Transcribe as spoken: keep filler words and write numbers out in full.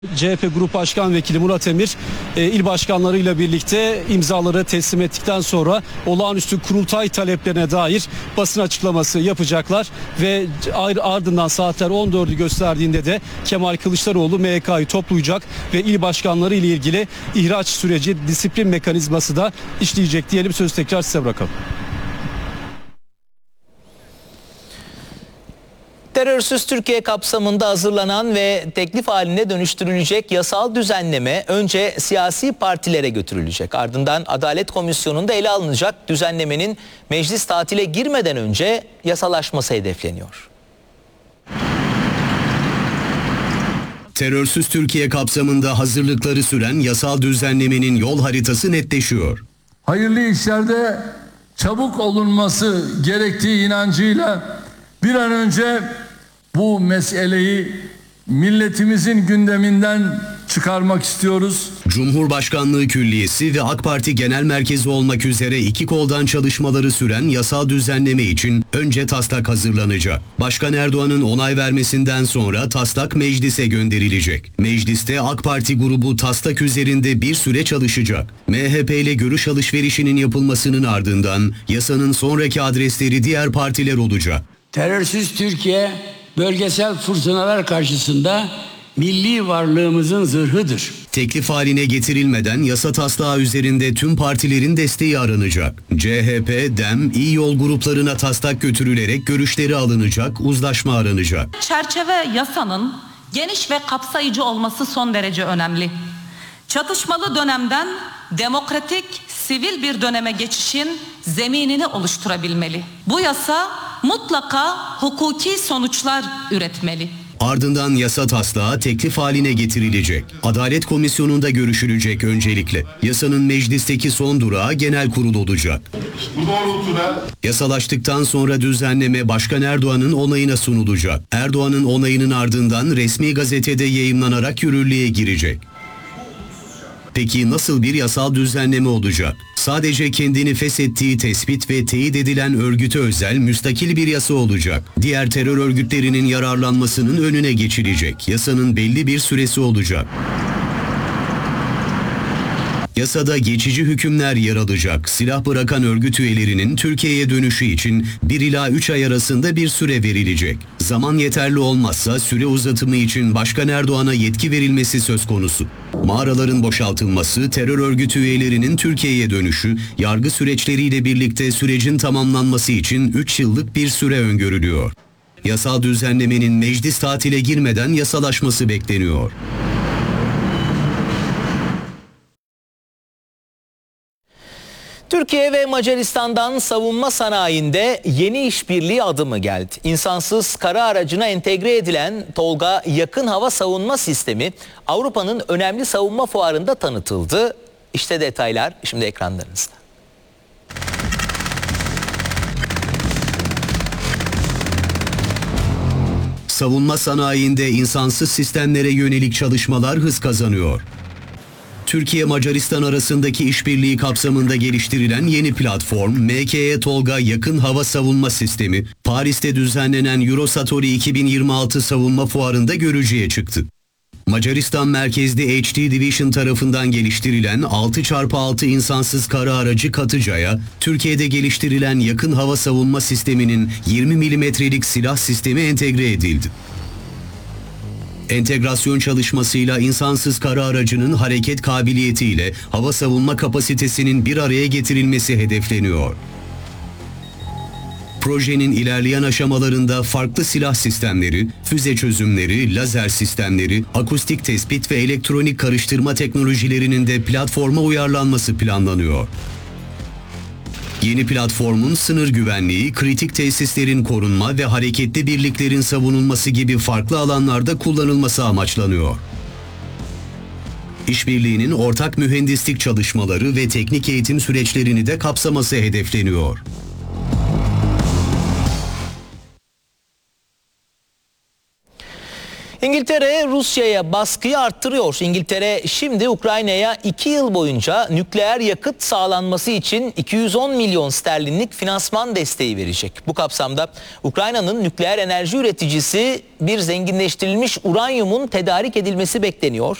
C H P Grup Başkan Vekili Murat Emir e, il başkanlarıyla birlikte imzaları teslim ettikten sonra olağanüstü kurultay taleplerine dair basın açıklaması yapacaklar ve ardından saatler on dördü gösterdiğinde de Kemal Kılıçdaroğlu M H K'yı toplayacak ve il başkanları ile ilgili ihraç süreci, disiplin mekanizması da işleyecek diyelim. Sözü tekrar size bırakalım. Terörsüz Türkiye kapsamında hazırlanan ve teklif haline dönüştürülecek yasal düzenleme önce siyasi partilere götürülecek. Ardından Adalet Komisyonu'nda ele alınacak. Düzenlemenin meclis tatile girmeden önce yasalaşması hedefleniyor. Terörsüz Türkiye kapsamında hazırlıkları süren yasal düzenlemenin yol haritası netleşiyor. Hayırlı işlerde çabuk olunması gerektiği inancıyla bir an önce bu meseleyi milletimizin gündeminden çıkarmak istiyoruz. Cumhurbaşkanlığı Külliyesi ve AK Parti Genel Merkezi olmak üzere iki koldan çalışmaları süren yasal düzenleme için önce taslak hazırlanacak. Başkan Erdoğan'ın onay vermesinden sonra taslak meclise gönderilecek. Mecliste AK Parti grubu taslak üzerinde bir süre çalışacak. M H P ile görüş alışverişinin yapılmasının ardından yasanın sonraki adresleri diğer partiler olacak. Terörsüz Türkiye bölgesel fırtınalar karşısında milli varlığımızın zırhıdır. Teklif haline getirilmeden yasa taslağı üzerinde tüm partilerin desteği aranacak. C H P, DEM, İyi Yol gruplarına taslak götürülerek görüşleri alınacak, uzlaşma aranacak. Çerçeve yasanın geniş ve kapsayıcı olması son derece önemli. Çatışmalı dönemden demokratik, sivil bir döneme geçişin zeminini oluşturabilmeli. Bu yasa mutlaka hukuki sonuçlar üretmeli. Ardından yasa taslağı teklif haline getirilecek. Adalet Komisyonu'nda görüşülecek öncelikle. Yasanın meclisteki son durağı genel kurul olacak. Bu doğrultuda yasalaştıktan sonra düzenleme Başkan Erdoğan'ın onayına sunulacak. Erdoğan'ın onayının ardından resmi gazetede yayımlanarak yürürlüğe girecek. Peki nasıl bir yasal düzenleme olacak? Sadece kendini feshettiği tespit ve teyit edilen örgüte özel müstakil bir yasa olacak. Diğer terör örgütlerinin yararlanmasının önüne geçilecek. Yasanın belli bir süresi olacak. Yasada geçici hükümler yer alacak. Silah bırakan örgüt üyelerinin Türkiye'ye dönüşü için bir ila üç ay arasında bir süre verilecek. Zaman yeterli olmazsa süre uzatımı için Başkan Erdoğan'a yetki verilmesi söz konusu. Mağaraların boşaltılması, terör örgütü üyelerinin Türkiye'ye dönüşü, yargı süreçleriyle birlikte sürecin tamamlanması için üç yıllık bir süre öngörülüyor. Yasal düzenlemenin meclis tatile girmeden yasalaşması bekleniyor. Türkiye ve Macaristan'dan savunma sanayinde yeni işbirliği adımı geldi. İnsansız kara aracına entegre edilen Tolga yakın hava savunma sistemi Avrupa'nın önemli savunma fuarında tanıtıldı. İşte detaylar şimdi ekranlarınızda. Savunma sanayinde insansız sistemlere yönelik çalışmalar hız kazanıyor. Türkiye-Macaristan arasındaki işbirliği kapsamında geliştirilen yeni platform M K E Tolga yakın hava savunma sistemi, Paris'te düzenlenen Eurosatory iki bin yirmi altı savunma fuarında görücüye çıktı. Macaristan merkezli H D Division tarafından geliştirilen altı çarpı altı insansız kara aracı Katıca'ya, Türkiye'de geliştirilen yakın hava savunma sisteminin yirmi milimetrelik silah sistemi entegre edildi. Entegrasyon çalışmasıyla insansız kara aracının hareket kabiliyetiyle hava savunma kapasitesinin bir araya getirilmesi hedefleniyor. Projenin ilerleyen aşamalarında farklı silah sistemleri, füze çözümleri, lazer sistemleri, akustik tespit ve elektronik karıştırma teknolojilerinin de platforma uyarlanması planlanıyor. Yeni platformun sınır güvenliği, kritik tesislerin korunma ve hareketli birliklerin savunulması gibi farklı alanlarda kullanılması amaçlanıyor. İşbirliğinin ortak mühendislik çalışmaları ve teknik eğitim süreçlerini de kapsaması hedefleniyor. İngiltere Rusya'ya baskıyı arttırıyor. İngiltere şimdi Ukrayna'ya iki yıl boyunca nükleer yakıt sağlanması için iki yüz on milyon sterlinlik finansman desteği verecek. Bu kapsamda Ukrayna'nın nükleer enerji üreticisi bir zenginleştirilmiş uranyumun tedarik edilmesi bekleniyor.